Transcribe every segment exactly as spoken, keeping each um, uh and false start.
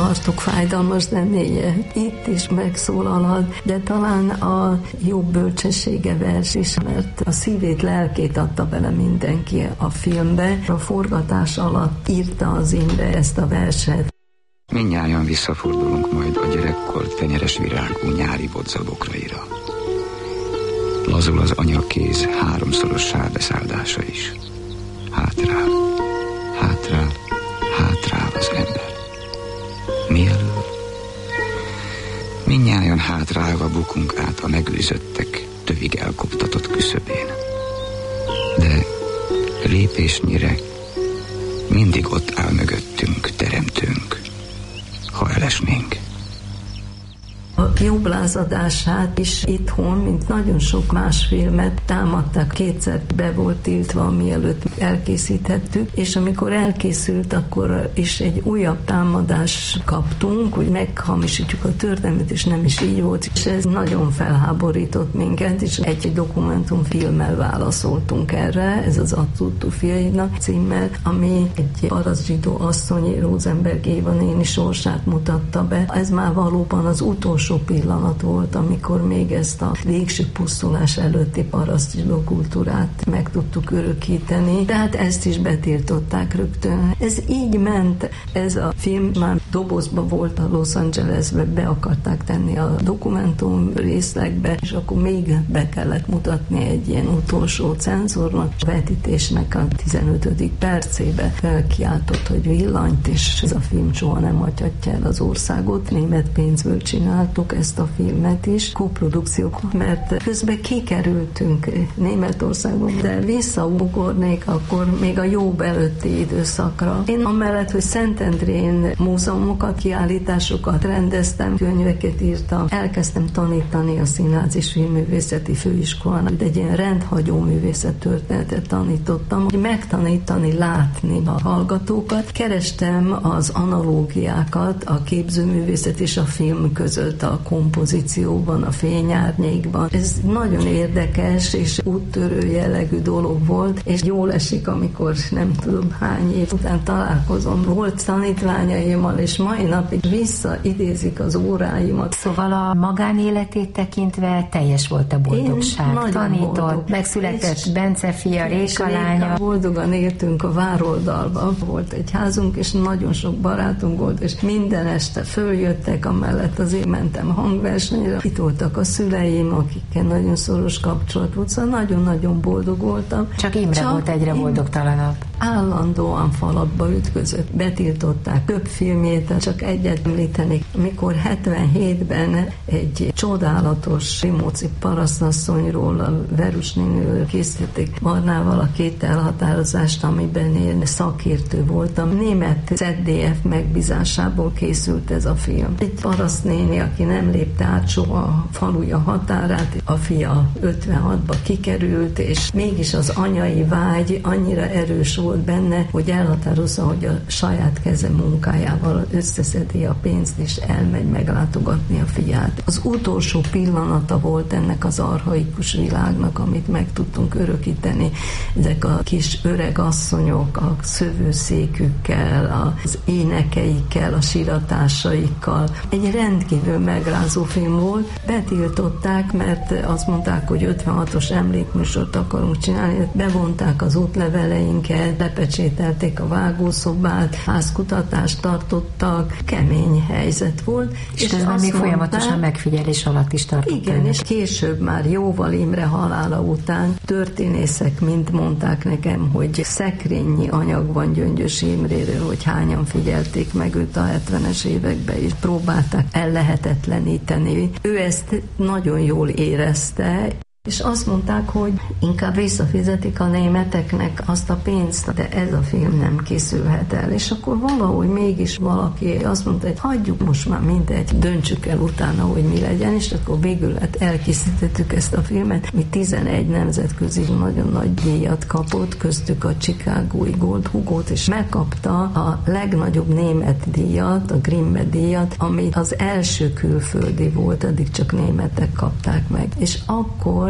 tartok fájdalmas zenéje. Itt is megszólalhat, de talán a jobb bölcsessége vers is, mert a szívét, lelkét adta bele mindenki a filmbe. A forgatás alatt írta az Imre ezt a verset. Mindnyájan visszafordulunk majd a gyerekkor fenyeres virágú nyári bodzabokraira. Lazul az anyakéz háromszoros sárbeszáldása is. Hátrál, hátrál, hátrál az ember. Mi elől? Mindnyájan hátrálva bukunk át a megűzöttek tövig elkoptatott küszöbén. De lépésnyire mindig ott áll mögöttünk teremtőnk, ha elesnénk. A jobb lázadását is itthon, mint nagyon sok más filmet támadták, kétszer be volt tiltva, mielőtt elkészíthettük, és amikor elkészült, akkor is egy újabb támadást kaptunk, hogy meghamisítjuk a történetet, és nem is így volt, és ez nagyon felháborított minket, és egy dokumentumfilmmel válaszoltunk erre, ez az A tudtu fiainak címmel, ami egy parasztzsidó asszony, Rosenberg Éva néni sorsát mutatta be. Ez már valóban az utolsó sok pillanat volt, amikor még ezt a végső pusztulás előtti parasztzsidó kultúrát meg tudtuk örökíteni, tehát ezt is betiltották rögtön. Ez így ment, ez a film már dobozba volt a Los Angelesbe, be akarták tenni a dokumentum részlegbe, és akkor még be kellett mutatni egy ilyen utolsó cenzornak, a vetítésnek a tizenötödik percébe felkiáltott, hogy villanyt, és ez a film soha nem hagyhatja el az országot, német pénzből csinált ezt a filmet is, koprodukciók, mert közben kikerültünk Németországban, de visszaugornék akkor még a jobb előtti időszakra. Én amellett, hogy Szentendrén múzeumokat, kiállításokat rendeztem, könyveket írtam, elkezdtem tanítani a Színház és Filmművészeti Főiskolán, de egy ilyen rendhagyó művészettörténetet tanítottam, hogy megtanítani, látni a hallgatókat. Kerestem az analógiákat a képzőművészet és a film között, a kompozícióban, a fényárnyékban. Ez nagyon érdekes és úttörő jellegű dolog volt, és jól esik, amikor nem tudom hány év után találkozom. Volt tanítványaimmal, és mai napig visszaidézik az óráimat. Szóval a magánéletét tekintve teljes volt a boldogság. Tanított, boldog. Megszületett Bence fia, Réka lánya. Boldogan éltünk a Vároldalban. Volt egy házunk, és nagyon sok barátunk volt, és minden este följöttek, amellett azért mentem hangversenyre. Itt voltak a szüleim, akikkel nagyon szoros kapcsolat volt, szóval nagyon-nagyon boldog voltam. Csak Imre Csak volt egyre boldogtalanabb. Állandóan falakba ütközött, betiltották több filmjét, csak egyet említenék. Amikor hetvenhétben egy csodálatos Rimóci parasztasszonyról, a Verus néniről készítették Barnával a Két elhatározást, amiben én szakértő voltam. Német zet dé ef megbízásából készült ez a film. Egy parasztnéni, aki nem lépte át soha a faluja határát, a fia ötvenhatba kikerült, és mégis az anyai vágy annyira erős volt benne, hogy elhatározza, hogy a saját keze munkájával összeszedi a pénzt, és elmegy meglátogatni a fiát. Az utolsó pillanata volt ennek az archaikus világnak, amit meg tudtunk örökíteni. Ezek a kis öreg asszonyok a szövőszékükkel, az énekeikkel, a siratásaikkal. Egy rendkívül megrázó film volt. Betiltották, mert azt mondták, hogy ötvenhatos emlékműsort akarunk csinálni. Bevonták az útleveleinket, lepecsételték a vágószobát, házkutatást tartottak, kemény helyzet volt. És, és közben még folyamatosan megfigyelés alatt is tartották. Igen, és később már jóval Imre halála után történészek mind mondták nekem, hogy szekrényi anyag van Gyöngyös Imréről, hogy hányan figyelték meg őt a hetvenes években, és próbálták ellehetetleníteni. Ő ezt nagyon jól érezte, és azt mondták, hogy inkább visszafizetik a németeknek azt a pénzt, de ez a film nem készülhet el. És akkor valahogy mégis valaki azt mondta, hogy hagyjuk most már mindegy, döntsük el utána, hogy mi legyen, és akkor végül hát elkészítettük ezt a filmet. Mi tizenegy nemzetközi nagyon nagy díjat kapott, köztük a Chicagói Gold Hugo-t, és megkapta a legnagyobb német díjat, a Grimme díjat, ami az első külföldi volt, addig csak németek kapták meg. És akkor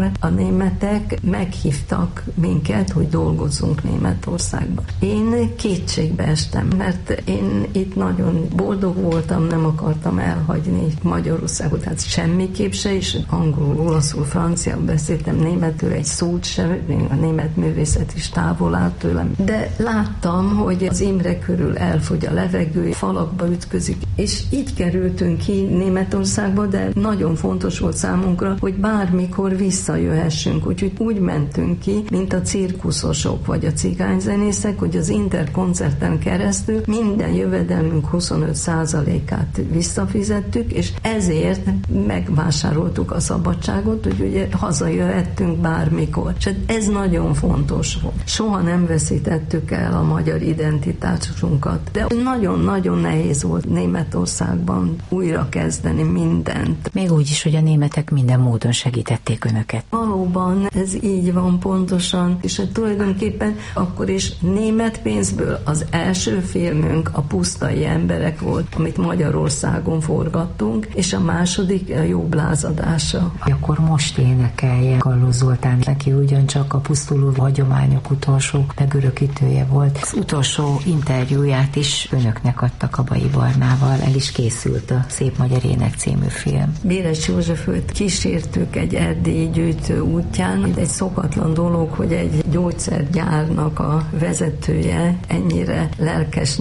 amikor a németek meghívtak minket, hogy dolgozzunk Németországban. Én kétségbe estem, mert én itt nagyon boldog voltam, nem akartam elhagyni Magyarországot, tehát semmiképp se, és angolul, olaszul, francia beszéltem, németül egy szót sem, a német művészet is távol állt tőlem. De láttam, hogy az Imre körül elfogy a levegő, falakba ütközik, és így kerültünk ki Németországba, de nagyon fontos volt számunkra, hogy bármikor visszajöhessünk, úgyhogy úgy mentünk ki, mint a cirkuszosok vagy a cigányzenészek, hogy az Interkoncerten keresztül minden jövedelmünk huszonöt százalékát visszafizettük, és ezért megvásároltuk a szabadságot, hogy ugye hazajöhettünk bármikor. És ez nagyon fontos volt. Soha nem veszítettük el a magyar identitásunkat, de nagyon-nagyon nehéz volt Németországban újra kezdeni mindent. Még úgy is, hogy a németek minden módon segítették önöket. Valóban ez így van pontosan, és hogy tulajdonképpen akkor is német pénzből az első filmünk a Pusztai emberek volt, amit Magyarországon forgattunk, és a második a Jobb lázadása. Akkor most énekelje Galló Zoltán, neki ugyancsak a pusztuló hagyományok utolsó megörökítője volt. Az utolsó interjúját is önöknek adtak Abai Barnával, el is készült a Szép Magyar Ének című film. Béres Józseföt kísértük egy erdélyi gyűjtő útján. Egy szokatlan dolog, hogy egy gyógyszergyárnak a vezetője ennyire lelkes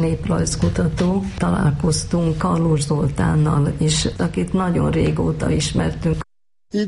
néprajzkutató. Találkoztunk Galló Zoltánnal is, akit nagyon régóta ismertünk.